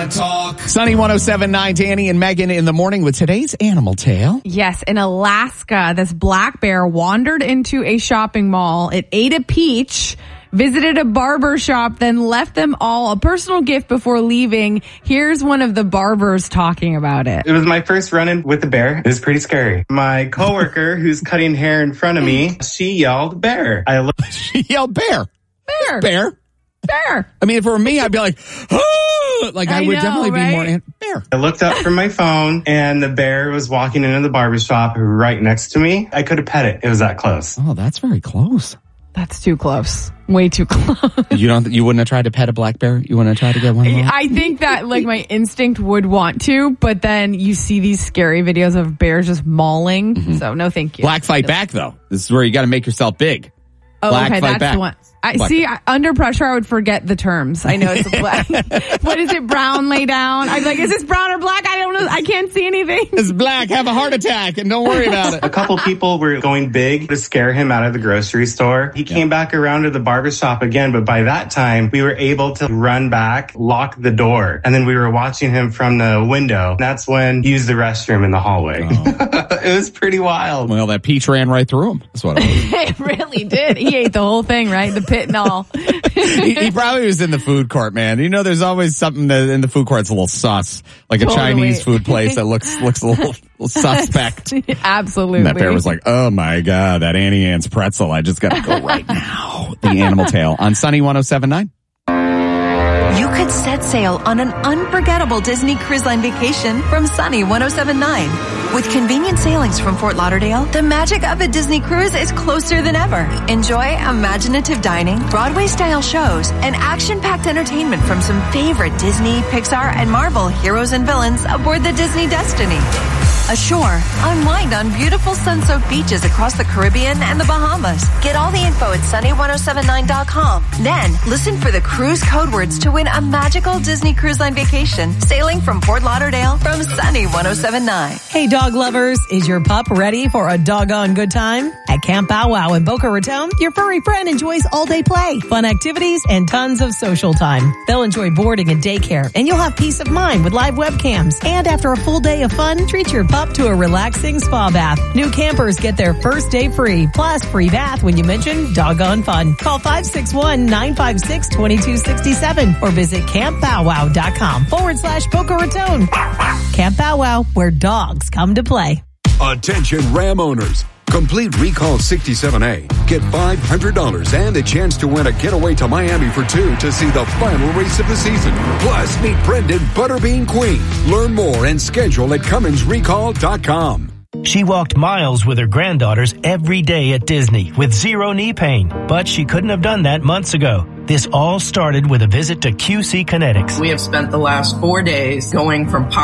to talk. Sunny 107.9, Danny and Megan in the morning with today's animal tale. Yes, in Alaska, this black bear wandered into a shopping mall. It ate a peach, visited a barber shop, then left them all a personal gift before leaving. Here's one of the barbers talking about it. It was my first run-in with the bear. It was pretty scary. My coworker, who's cutting hair in front of me, she yelled, bear. She yelled, bear. Bear. Bear. Bear. I mean, if it were me, I'd be like, oh! Like, I would definitely be more bear. I looked up from my phone, and the bear was walking into the barbershop right next to me. I could have pet it. It was that close. Oh, that's very close. That's too close. Way too close. You wouldn't have tried to pet a black bear? You wouldn't have tried to get one of those? I think that my instinct would want to, but then you see these scary videos of bears just mauling. Mm-hmm. So no, thank you. Black fight back though. This is where you got to make yourself big. Oh, black okay, fight that's back. the one. Under pressure, I would forget the terms. I know it's a black. What is it? Brown, lay down. I'm like, is this brown or black? I don't know. I can't see anything. It's black. Have a heart attack and don't worry about it. A couple people were going big to scare him out of the grocery store. He came back around to the barbershop again, but by that time, we were able to run back, lock the door, and then we were watching him from the window. That's when he used the restroom in the hallway. Oh. It was pretty wild. Well, that peach ran right through him. That's what it was. It really did. He ate the whole thing, right? The pit and all. he probably was in the food court, man. You know, there's always something that in the food court that's a little sus, like a Chinese food place that looks a little suspect. Absolutely. And that bear was like, oh my God, that Annie Ann's pretzel. I just got to go right now. The animal tale on Sunny 107.9. You could set sail on an unforgettable Disney Cruise Line vacation from Sunny 107.9. With convenient sailings from Fort Lauderdale, the magic of a Disney cruise is closer than ever. Enjoy imaginative dining, Broadway-style shows, and action-packed entertainment from some favorite Disney, Pixar, and Marvel heroes and villains aboard the Disney Destiny. Ashore, unwind on beautiful sun-soaked beaches across the Caribbean and the Bahamas. Get all the info at sunny1079.com. Then, listen for the cruise code words to win a magical Disney Cruise Line vacation sailing from Fort Lauderdale from Sunny 107.9. Hey, dog lovers, is your pup ready for a doggone good time? At Camp Bow Wow in Boca Raton, your furry friend enjoys all-day play, fun activities, and tons of social time. They'll enjoy boarding and daycare, and you'll have peace of mind with live webcams. And after a full day of fun, treat your pup to a relaxing spa bath. New campers get their first day free, plus free bath when you mention doggone fun. Call 561-956-2267 or visit campbowwow.com/Boca Raton. Camp Bow Wow, where dogs come to play. Attention Ram owners. Complete Recall 67A. Get $500 and a chance to win a getaway to Miami for two to see the final race of the season. Plus, meet Brendan Butterbean Queen. Learn more and schedule at CumminsRecall.com. She walked miles with her granddaughters every day at Disney with zero knee pain, but she couldn't have done that months ago. This all started with a visit to QC Kinetics. We have spent the last 4 days going from